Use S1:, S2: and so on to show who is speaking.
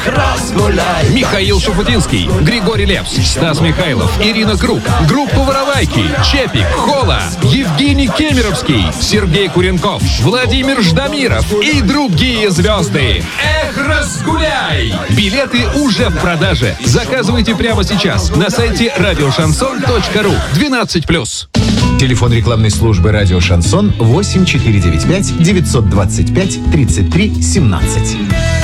S1: Эх, разгуляй.
S2: Михаил Шуфутинский, Григорий Лепс, Стас Михайлов, Ирина Круг, группа «Воровайки», Чепик, Хола, Евгений Кемеровский, Сергей Куренков, Владимир Ждамиров и другие звезды. Эх, разгуляй! Билеты уже в продаже. Заказывайте прямо сейчас на сайте radioshanson.ru. 12+.
S3: Телефон рекламной службы «Радио Шансон» 8495 925 33 17.